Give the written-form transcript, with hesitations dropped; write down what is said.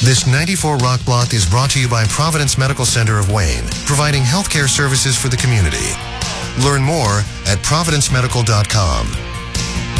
This 94 Rock Block is brought to you by Providence Medical Center of Wayne, providing healthcare services for the community. Learn more at providencemedical.com.